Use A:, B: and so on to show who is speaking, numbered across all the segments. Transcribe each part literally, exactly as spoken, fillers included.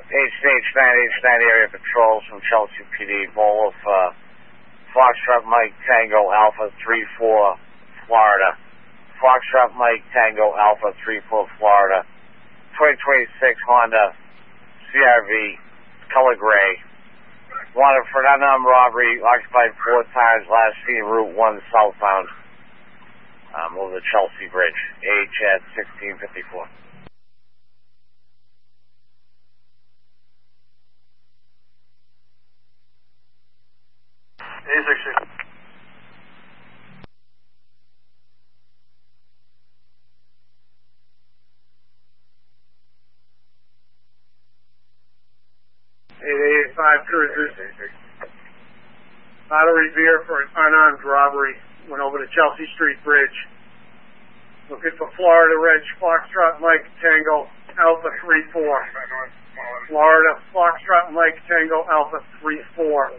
A: H H nine H nine area patrols from Chelsea P D, Wolf, uh, Foxtrot Mike Tango Alpha three four, Florida. Foxtrot Mike Tango Alpha three four, Florida. twenty twenty-six Honda C R V, color gray. Wanted for an unarmed robbery, occupied four times, last seen Route one southbound. Um, over the Chelsea Bridge, H at sixteen fifty-four.
B: eighty-six.
C: eight eighty-five Cruisers. Auto Revere for an unarmed robbery. Went over the Chelsea Street Bridge. Looking for Florida Reg Foxtrot Mike Tango Alpha three four. Florida Foxtrot Mike Tango Alpha three four.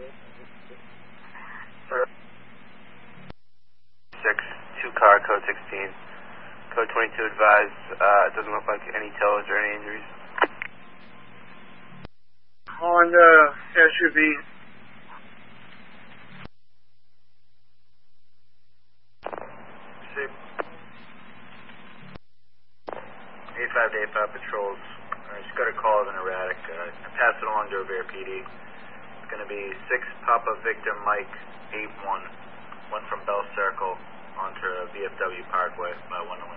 B: Six, two car, code sixteen. Code twenty-two advised, uh, it doesn't look like any tows or any injuries.
C: Honda S U V.
B: See. eighty-five to eighty-five patrols. I just got a call of an erratic. Uh, I passed it along to Revere P D. It's going to be six Papa Victor Mike eight one. One from Bell Circle onto V F W Parkway by one oh one.